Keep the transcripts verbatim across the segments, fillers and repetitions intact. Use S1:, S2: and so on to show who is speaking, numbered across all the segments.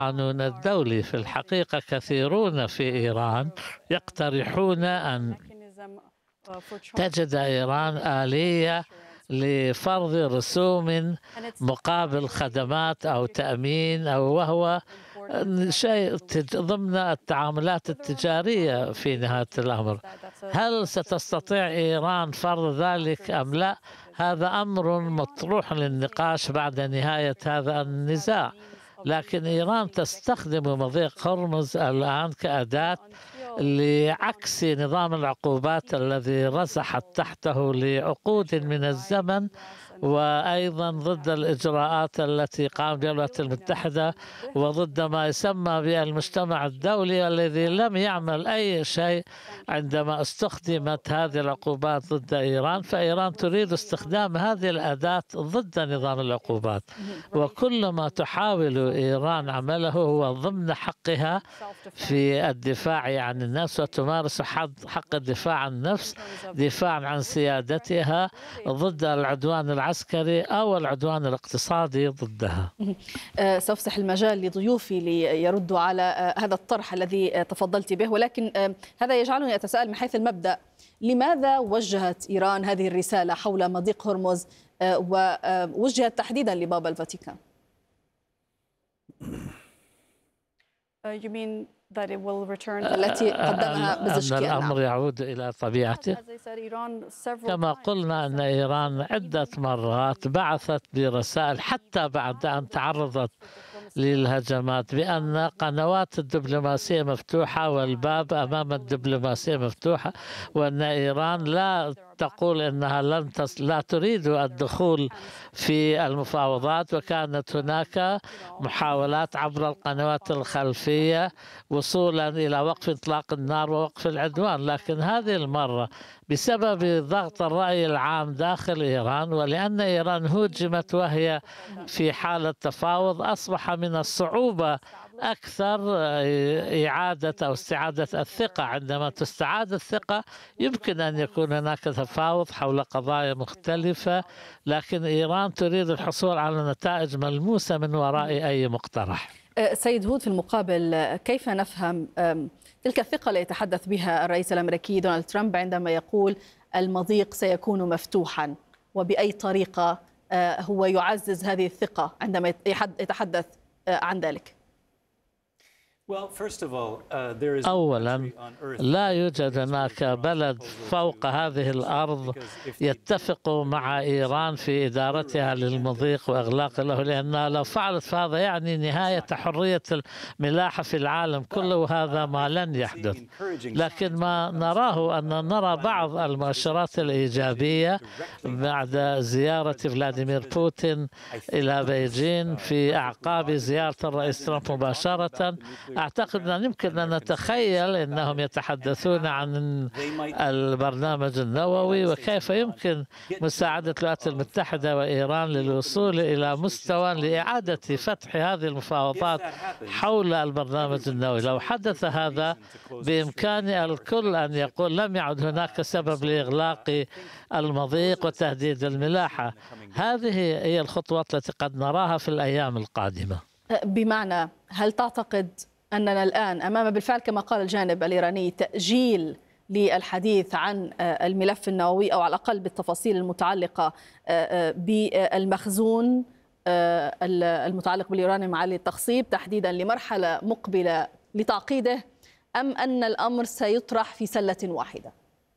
S1: القانون الدولي. في الحقيقة كثيرون في إيران يقترحون أن تجد إيران آلية لفرض رسوم مقابل خدمات أو تأمين، أو وهو شيء ضمن التعاملات التجارية في نهاية الأمر. هل ستستطيع إيران فرض ذلك أم لا؟ هذا أمر مطروح للنقاش بعد نهاية هذا النزاع، لكن إيران تستخدم مضيق هرمز الآن كأداة لعكس نظام العقوبات الذي رسحت تحته لعقود من الزمن، وأيضا ضد الإجراءات التي قام بها الولايات المتحدة وضد ما يسمى بالمجتمع الدولي الذي لم يعمل أي شيء عندما استخدمت هذه العقوبات ضد إيران. فإيران تريد استخدام هذه الأداة ضد نظام العقوبات، وكل ما تحاول إيران عمله هو ضمن حقها في الدفاع عن النفس، وتمارس حق الدفاع عن النفس دفاعا عن سيادتها ضد العدوان العسكري العسكري أو العدوان الاقتصادي ضدها.
S2: سأفسح المجال لضيوفي ليردوا على هذا الطرح الذي تفضلت به، ولكن هذا يجعلني أتساءل من حيث المبدأ: لماذا وجهت إيران هذه الرسالة حول مضيق هرمز ووجهت تحديدا لبابا الفاتيكان؟ التي قدمها بزشكيان.
S1: الأمر يعود إلى طبيعته. كما قلنا أن إيران عدة مرات بعثت برسائل حتى بعد أن تعرضت للهجمات بأن قنوات الدبلوماسية مفتوحة والباب أمام الدبلوماسية مفتوحة، وأن إيران لا تقول أنها لن تس... لا تريد الدخول في المفاوضات، وكانت هناك محاولات عبر القنوات الخلفية وصولا إلى وقف إطلاق النار ووقف العدوان. لكن هذه المرة بسبب ضغط الرأي العام داخل إيران، ولأن إيران هجمت وهي في حالة تفاوض، أصبح من الصعوبة أكثر إعادة أو استعادة الثقة. عندما تستعاد الثقة يمكن أن يكون هناك تفاوض حول قضايا مختلفة، لكن إيران تريد الحصول على نتائج ملموسة من وراء أي مقترح.
S2: سيد هود، في المقابل كيف نفهم تلك الثقة التي يتحدث بها الرئيس الأمريكي دونالد ترامب عندما يقول المضيق سيكون مفتوحا، وبأي طريقة هو يعزز هذه الثقة عندما يتحدث عن ذلك؟
S1: أولا، لا يوجد هناك بلد فوق هذه الأرض يتفق مع إيران في إدارتها للمضيق وإغلاق له، لأنها لو فعلت فهذا يعني نهاية حرية الملاحة في العالم كله، وهذا ما لن يحدث. لكن ما نراه أن نرى بعض المؤشرات الإيجابية بعد زيارة فلاديمير بوتين إلى بيجين في أعقاب زيارة الرئيس ترامب مباشرة. أعتقد أن يمكن أن نتخيل أنهم يتحدثون عن البرنامج النووي وكيف يمكن مساعدة الولايات المتحدة وإيران للوصول إلى مستوى لإعادة فتح هذه المفاوضات حول البرنامج النووي. لو حدث هذا بإمكان الكل أن يقول لم يعد هناك سبب لإغلاق المضيق وتهديد الملاحة. هذه هي الخطوات التي قد نراها في الأيام القادمة.
S2: بمعنى، هل تعتقد أننا الآن أمام بالفعل كما قال الجانب الإيراني تأجيل للحديث عن الملف النووي، أو على الأقل بالتفاصيل المتعلقة بالمخزون المتعلق باليورانيوم عالي التخصيب تحديدا لمرحلة مقبلة لتعقيده، أم أن الأمر سيطرح في سلة واحدة؟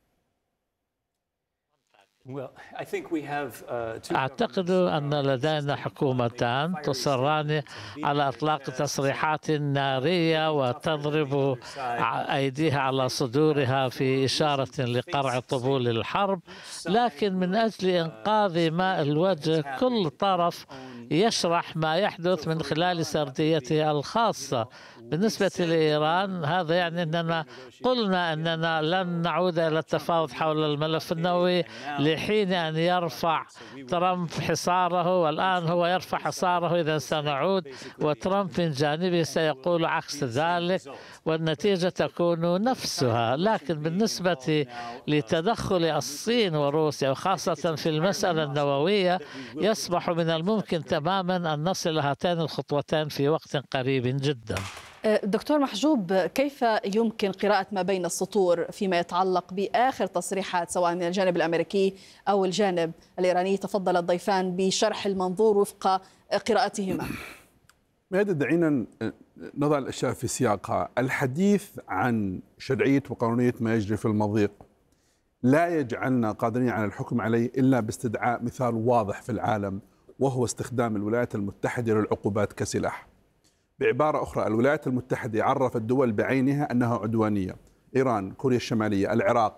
S1: أعتقد أن لدينا حكومتان تصران على إطلاق تصريحات نارية وتضرب أيديها على صدورها في إشارة لقرع طبول الحرب، لكن من أجل إنقاذ ماء الوجه كل طرف يشرح ما يحدث من خلال سرديته الخاصة. بالنسبة لإيران هذا يعني أننا قلنا أننا لن نعود إلى التفاوض حول الملف النووي لحين أن يرفع ترامب حصاره، والآن هو يرفع حصاره، إذا سنعود، وترامب من جانبه سيقول عكس ذلك، والنتيجة تكون نفسها. لكن بالنسبة لتدخل الصين وروسيا وخاصة في المسألة النووية، يصبح من الممكن تماما أن نصل هاتين الخطوتين في وقت قريب جدا.
S2: دكتور محجوب، كيف يمكن قراءة ما بين السطور فيما يتعلق بآخر تصريحات سواء من الجانب الأمريكي أو الجانب الإيراني؟ تفضل الضيفان بشرح المنظور وفق قراءتهما.
S3: ماذا دعينا نضع الأشياء في سياقها. الحديث عن شرعية وقانونية ما يجري في المضيق لا يجعلنا قادرين على الحكم عليه إلا باستدعاء مثال واضح في العالم، وهو استخدام الولايات المتحدة للعقوبات كسلاح. بعبارة أخرى، الولايات المتحدة عرفت الدول بعينها أنها عدوانية: إيران، كوريا الشمالية، العراق،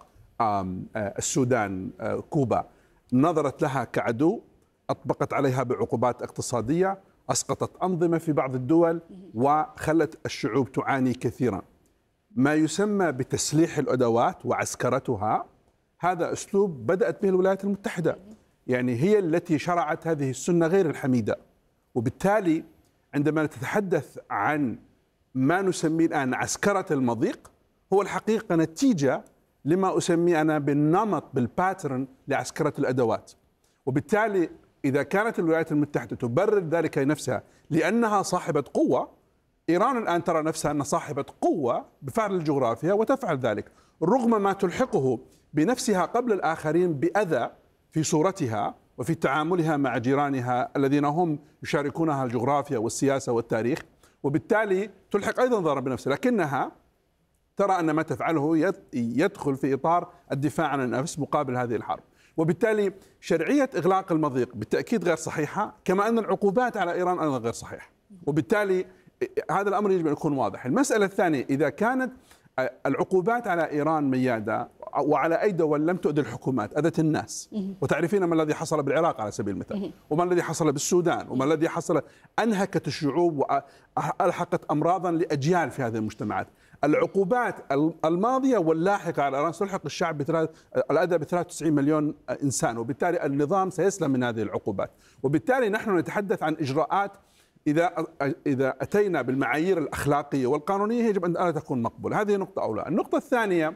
S3: السودان، كوبا. نظرت لها كعدو، أطبقت عليها بعقوبات اقتصادية، أسقطت أنظمة في بعض الدول، وخلت الشعوب تعاني كثيرا. ما يسمى بتسليح الأدوات وعسكرتها، هذا أسلوب بدأت به الولايات المتحدة، يعني هي التي شرعت هذه السنة غير الحميدة. وبالتالي عندما نتحدث عن ما نسميه الآن عسكرة المضيق، هو الحقيقة نتيجة لما أسميه أنا بالنمط، بالباترن لعسكرة الأدوات. وبالتالي إذا كانت الولايات المتحدة تبرر ذلك لنفسها لأنها صاحبة قوة، إيران الآن ترى نفسها أنها صاحبة قوة بفعل الجغرافيا وتفعل ذلك رغم ما تلحقه بنفسها قبل الآخرين بأذى في صورتها وفي تعاملها مع جيرانها الذين هم يشاركونها الجغرافيا والسياسة والتاريخ، وبالتالي تلحق أيضا ضرر بنفسها، لكنها ترى أن ما تفعله يدخل في إطار الدفاع عن النفس مقابل هذه الحرب. وبالتالي شرعية إغلاق المضيق بالتأكيد غير صحيحة، كما أن العقوبات على إيران أيضا غير صحيحة. وبالتالي هذا الأمر يجب أن يكون واضح. المسألة الثانية، إذا كانت العقوبات على إيران ميادة وعلى أي دول لم تؤذي الحكومات، أذت الناس، وتعرفين ما الذي حصل بالعراق على سبيل المثال، وما الذي حصل بالسودان، وما الذي حصل، أنهكت الشعوب وألحقت أمراضا لأجيال في هذه المجتمعات. العقوبات الماضية واللاحقة على إيران تلحق الشعب بثلاث الأذى ب ثلاثة وتسعين مليون إنسان، وبالتالي النظام سيسلم من هذه العقوبات. وبالتالي نحن نتحدث عن إجراءات إذا إذا أتينا بالمعايير الأخلاقية والقانونية يجب أن لا تكون مقبولة. هذه نقطة أولى. النقطة الثانية،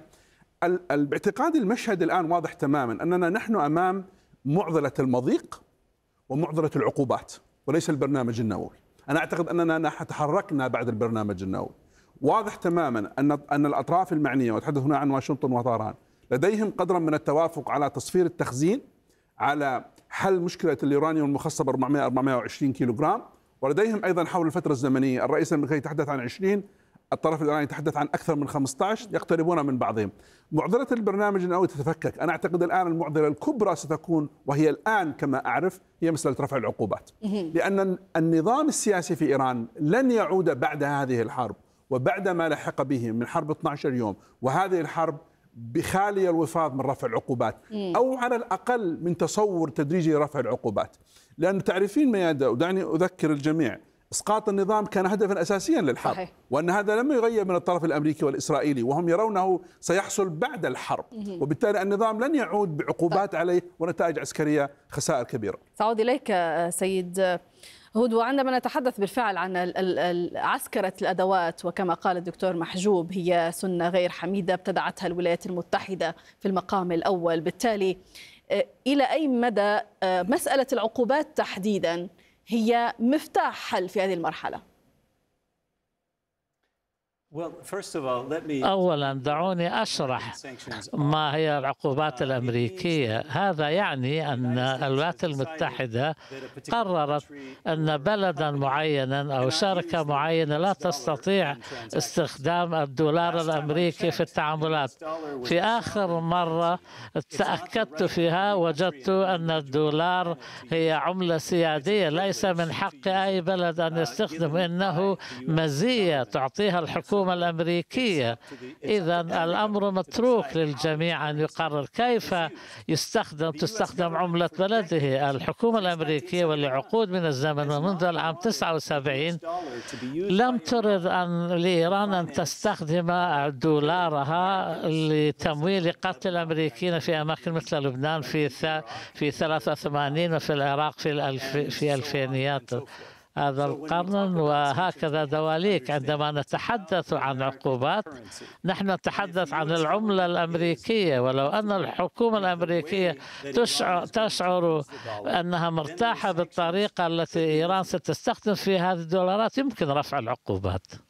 S3: باعتقاد المشهد الآن واضح تماما أننا نحن أمام معضلة المضيق ومعضلة العقوبات وليس البرنامج النووي. أنا أعتقد أننا تحركنا بعد البرنامج النووي. واضح تماما أن أن الأطراف المعنية، وأتحدث هنا عن واشنطن وطهران، لديهم قدرا من التوافق على تصفير التخزين، على حل مشكلة اليورانيوم المخصب أربعمائة أربعمائة وعشرين كيلوغرام، ولديهم أيضا حول الفترة الزمنية. الرئيس الأمريكي يتحدث عن عشرين، الطرف الإيراني يتحدث عن أكثر من خمسة عشر، يقتربون من بعضهم. معضلة البرنامج النووي تتفكك. أنا أعتقد الآن المعضلة الكبرى ستكون، وهي الآن كما أعرف، هي مسألة رفع العقوبات، لأن النظام السياسي في إيران لن يعود بعد هذه الحرب وبعد ما لحق به من حرب اثني عشر يوم وهذه الحرب بخالي الوفاض من رفع العقوبات، أو على الأقل من تصور تدريجي لرفع العقوبات. لأن تعرفين ميادة، ودعني أذكر الجميع، إسقاط النظام كان هدفا أساسيا للحرب، صحيح. وأن هذا لم يغير من الطرف الأمريكي والإسرائيلي، وهم يرونه سيحصل بعد الحرب، وبالتالي النظام لن يعود بعقوبات عليه ونتائج عسكرية خسائر كبيرة.
S2: سأعود إليك سيد هود. وعندما نتحدث بالفعل عن عسكرة الأدوات، وكما قال الدكتور محجوب هي سنة غير حميدة ابتدعتها الولايات المتحدة في المقام الأول، بالتالي إلى أي مدى مسألة العقوبات تحديدا هي مفتاح حل في هذه المرحلة؟
S1: أولا دعوني أشرح ما هي العقوبات الأمريكية. هذا يعني أن الولايات المتحدة قررت أن بلدا معينا أو شركة معينة لا تستطيع استخدام الدولار الأمريكي في التعاملات. في آخر مرة تأكدت فيها وجدت أن الدولار هي عملة سيادية، ليس من حق أي بلد أن يستخدم، إنه مزية تعطيها الحكومة الأمريكية. إذا الأمر متروك للجميع أن يقرر كيف يستخدم تستخدم عملة بلده. الحكومة الأمريكية ولعقود من الزمن ومنذ العام تسعة وسبعين لم ترد أن لإيران أن تستخدم دولارها لتمويل قتل الأمريكيين في أماكن مثل لبنان في في ثلاثة وثمانين وفي العراق في الألف في الألفينيات هذا القرن. وهكذا دواليك عندما نتحدث عن عقوبات نحن نتحدث عن العملة الأمريكية، ولو أن الحكومة الأمريكية تشعر, تشعر أنها مرتاحة بالطريقة التي إيران ستستخدم فيها هذه الدولارات يمكن رفع العقوبات.